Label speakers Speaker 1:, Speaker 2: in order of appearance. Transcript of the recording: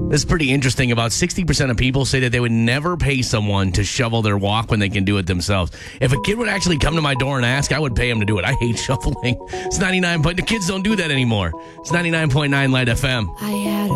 Speaker 1: This is pretty interesting. About 60% of people say that they would never pay someone to shovel their walk when they can do it themselves. If a kid would actually come to my door and ask, I would pay him to do it. I hate shoveling. It's 99. The kids don't do that anymore. It's 99.9 Light FM.
Speaker 2: I had